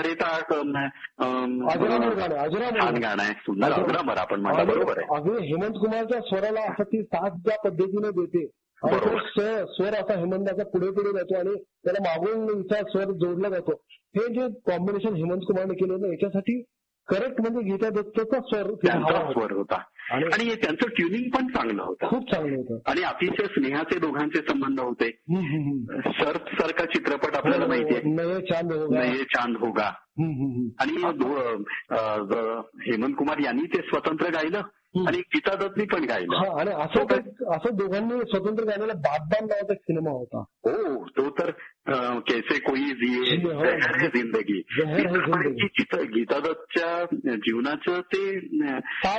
रे अजरामर गाणं, छान गाणं आहे, सुंदर अजरामर आपण म्हणता, बरोबर आहे. अगदी हेमंत कुमारच्या स्वराला असं ती साथ ज्या पद्धतीने देते आणि तो स्वर असा हेमंताचा पुढे पुढे जातो आणि त्याला मागून इथला स्वर जोडला जातो. हे जे कॉम्बिनेशन हेमंत कुमारने केलं ना याच्यासाठी करेक्ट म्हणजे गीता दत्तचा स्वर होता आणि त्यांचं ट्युनिंग पण चांगलं होतं, खूप चांगलं होतं आणि अतिशय स्नेहाचे दोघांचे संबंध होते. शर्फ सारखा चित्रपट आपल्याला माहितीये, नये चांद होगा, आणि हेमंत कुमार यांनी ते स्वतंत्र गायलं आणि गीता दत्तनी पण गायलं. आणि असं दोघांनी स्वतंत्र गायलेला बादबान नावाचा सिनेमा होता. हो, तो तर कैसे कोई जिये जिंदगी, गीता दत्तच्या जीवनाचं ते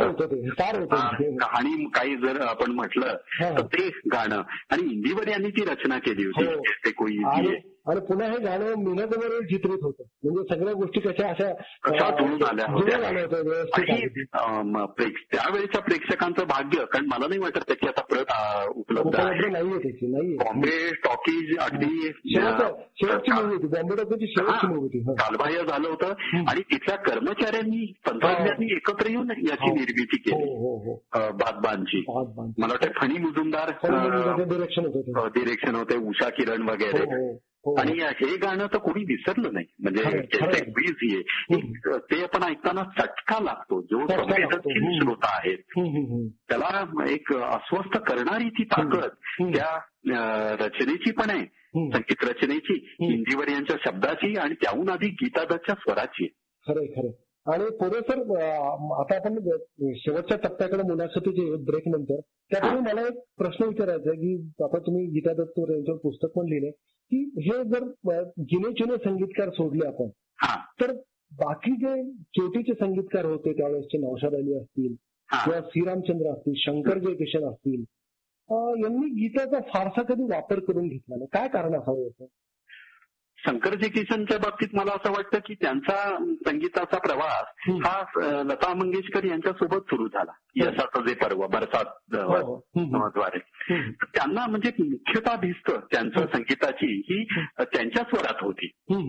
कहाणी काही जर आपण म्हटलं तर ते गाणं, आणि इंदीवर यांनी ती रचना केली होती कैसे कोई जिये. आणि पुन्हा हे गाणं मेहनतीवर चित्रित होतं, म्हणजे सगळ्या गोष्टी कशा जुळून आल्या होत्या. त्यावेळेच्या प्रेक्षकांचं भाग्य, कारण मला नाही वाटत त्याची आता प्रत उपलब्ध नाहीये त्याची, नाही. बॉम्बे टॉकीज अगदी शेवटची मूवी होती, बॉम्बे टॉकीजची शेवटची मूवी होती, कालबाह्य झालं होतं, आणि तिथल्या कर्मचाऱ्यांनी तंत्रज्ञांनी एकत्र येऊन याची निर्मिती केली बादबानची. मला वाटतं फणी मुजुमदार डिरेक्शन होते, उषा किरण वगैरे. आणि हे गाणं तर कोणी विसरलं नाही, म्हणजे ते आपण ऐकताना चटका लागतो. जो संवेदनशील श्रोता आहे त्याला एक अस्वस्थ करणारी ती ताकद त्या रचनेची पण आहे, संगीत रचनेची, इंदीवर यांच्या शब्दाची, आणि त्याहून आधी गीता दत्तच्या स्वराची. खरं. आणि पुढे सर आता आपण शेवटच्या टप्प्याकडे मुलाखतीचे ब्रेक नंतर त्यापूर्वी मला एक प्रश्न विचारायचा आहे की आता तुम्ही गीता दत्त यांच्यावर पुस्तक पण लिहिले की हे जर जुने जुने संगीतकार सोडले आपण तर बाकी जे चोटीचे संगीतकार होते त्यावेळेसचे नौशाद अली असतील किंवा श्रीरामचंद्र असतील, शंकर जयकिशन असतील, यांनी गीताचा फारसा कधी वापर करून घेतला नाही. काय कारण असावं याचं? शंकर जयकिशनच्या बाबतीत मला असं वाटतं की त्यांचा संगीताचा प्रवास हा लता मंगेशकर यांच्यासोबत सुरू झाला. यशाचं जे पर्व बरसात द्वारे त्यांना म्हणजे मुख्यतः भिस्त त्यांचं संगीताची ही त्यांच्या स्वरात होती.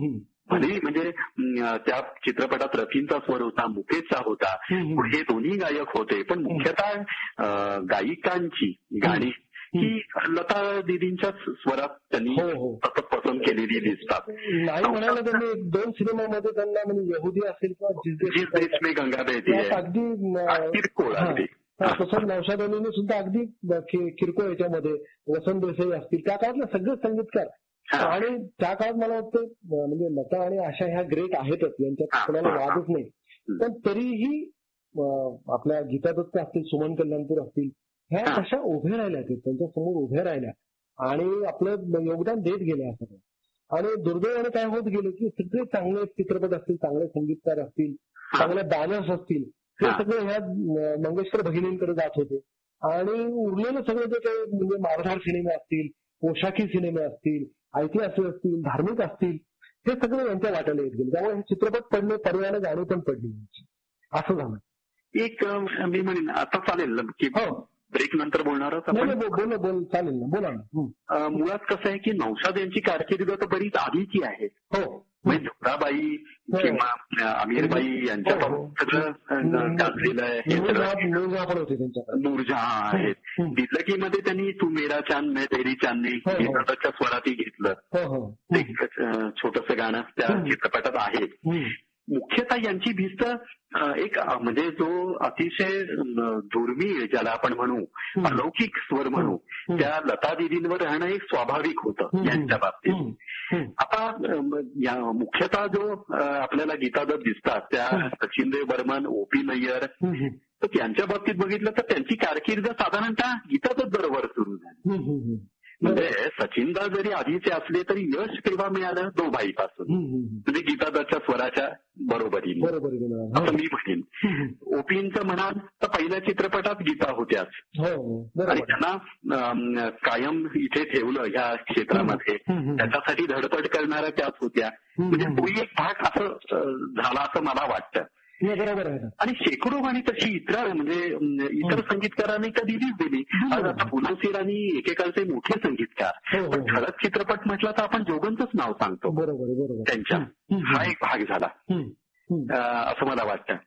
म्हणजे त्या चित्रपटात रफींचा स्वर होता, मुकेशचा होता, हे दोन्ही गायक होते, पण मुख्यतः गायिकांची गाणी ही लता दिदींच्याच स्वरात त्यांनी सतत पसंत केलेली दिसतात. नाही म्हणायला त्यांनी 2 सिनेमामध्ये त्यांना म्हणजे यहुदी असेल किंवा जिस में गंगा बहती है अगदी किरकोळ अगदी तसंच नौशाद अलीने सुद्धा अगदी किरकोळ याच्यामध्ये वसंत देसाई असतील त्या काळातले सगळे संगीतकार. आणि त्या काळात मला वाटतं म्हणजे लता आणि आशा ह्या ग्रेट आहेतच, यांच्यात कोणाला वादच नाही, पण तरीही आपल्या गीता दत्त असतील, सुमन कल्याणपूर असतील, ह्या कशा उभ्या राहिल्या, त्यांच्या समोर उभ्या राहिल्या आणि आपलं योगदान देत गेल्या सगळं. आणि दुर्दैवाने काय होत गेलं की सगळे चांगले चित्रपट असतील, चांगले संगीतकार असतील, चांगले बॅनर्स असतील, ते सगळे ह्या मंगेशकर भगिनींकडे जात होते. आणि उरलेलं सगळं जे काही म्हणजे मारधाड सिनेमे असतील, पोशाखी सिनेमे असतील, ऐतिहासिक असतील, धार्मिक असतील, हे सगळे यांच्या वाट्याला येत गेले. त्यामुळे हे चित्रपट पडले, पर्यायाने गाणी पण पडली असं झालं. एक मी म्हणेन आता चालेल की ब्रेक नंतर बोलणार बोल चालेल ना, बोला ना. मुळात कसं आहे की नौशाद यांची कारकीर्द तर बरीच आधीची आहे. म्हणजे झुराबाई किंवा अमीरबाई यांच्या सगळं गाजलेलं आहे. नूरजहां आहेत. दिल्लकीमध्ये त्यांनी तू मेरा चांद मैं तेरी चांदनी गीताच्या स्वरातही घेतलं. एक छोटंसं गाणं त्या चित्रपटात आहे. मुख्यतः यांची भिस्त एक म्हणजे जो अतिशय दुर्मिळ ज्याला आपण म्हणू, अलौकिक स्वर म्हणू, त्या लता दिदींवर राहणं एक स्वाभाविक होतं यांच्या बाबतीत. आता मुख्यतः जो आपल्याला गीता दत्त दिसतात त्या सचिन देव बर्मन, ओपी नय्यर, तर त्यांच्या बाबतीत बघितलं तर त्यांची कारकीर्द साधारणतः गीता दत्त बरोबर सुरू झाली. म्हणजे सचिनदा जरी आधीचे असले तरी यश तेव्हा मिळालं दोघांपासून, म्हणजे गीता दत्तच्या स्वराच्या बरोबरीने असं मी म्हणेन. ओपींचं म्हणाल तर पहिल्या चित्रपटात गीता होत्याच आणि त्यांना कायम इथे ठेवलं ह्या क्षेत्रामध्ये, त्याच्यासाठी धडपड करणाऱ्या त्याच होत्या. म्हणजे तोही एक भाग असं झाला असं मला वाटतं. बरोबर आहे. आणि शेकडो गाणी तशी इतर संगीतकारांनी तर दिली. आज आता पुलंसीर आणि एकेकाळचे मोठे संगीतकार, पण ठळक चित्रपट म्हटलं तर आपण जोगंचंच नाव सांगतो. बरोबर त्यांच्या हा एक भाग झाला असं मला वाटतं.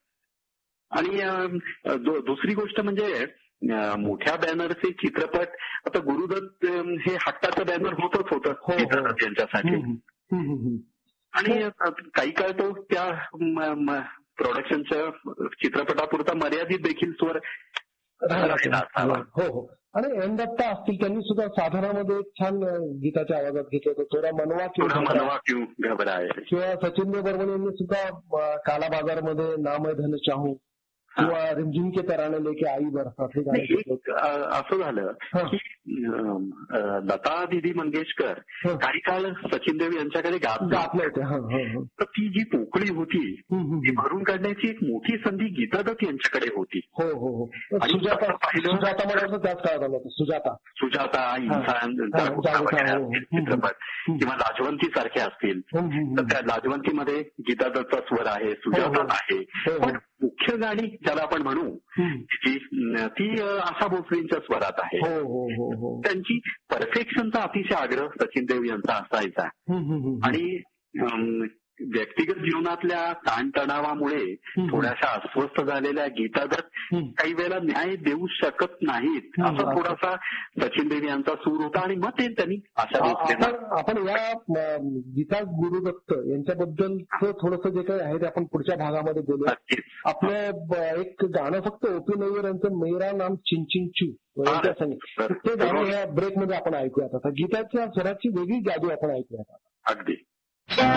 आणि दुसरी गोष्ट म्हणजे मोठ्या बॅनरचे चित्रपट, आता गुरुदत्त हे हट्टाचं बॅनर होतं त्यांच्यासाठी. आणि काही काळ तो त्या प्रोडक्शनच्या चित्रपटापुरता मर्यादित देखील स्वर राहिला. हो. आणि एन दत्ता असतील, त्यांनी सुद्धा साधारामध्ये छान गीताच्या आवाजात घेतलं होतं, थोडा मनवा क्यों घबराए. किंवा सचिन बर्मन यांनी सुद्धा काला बाजारमध्ये नाम है धन चाहूं किंवा रिमझिम के तराने लेके आई बरसात हे गाणं. असं झालं की लता दिदी मंगेशकर काही काळ सचिन देव यांच्याकडे गात होते. तर ती जी पोकळी होती ती भरून काढण्याची एक मोठी संधी गीता दत्त यांच्याकडे होती. हो. सुजाता मला त्याच काळात आलं होतं. सुजाता इंसान चित्रपट किंवा लाजवंती सारखे असतील तर त्या लाजवंतीमध्ये गीता दत्तचा स्वर आहे, सुजाता आहे. पण मुख्य गाणी ज्याला आपण म्हणू ती आशा भोसलेंच्या स्वरात आहे. त्यांची परफेक्शनचा अतिशय आग्रह सचिन देव यांचा असायचा. आणि व्यक्तिगत जीवनातल्या ताणतणावामुळे थोड्याशा अस्वस्थ झालेल्या गीता दत्त काही वेळेला न्याय देऊ शकत नाहीत, असा थोडासा सचिन देव यांचा सूर होता. आणि मग ते त्यांनी आशा भोसले. आपण या गीता गुरुदत्त यांच्याबद्दलचं थोडंसं जे काही आहे ते आपण पुढच्या भागामध्ये बोलूया. आपलं एक गाणं फक्त ओपी नय्यर यांचं मेरा नाम चिंचिंचू यांच्या संगीत, ते गाणं या ब्रेकमध्ये आपण ऐकूयात. आता गीताच्या स्वराची वेगळी जादू आपण ऐकूयात. अगदी.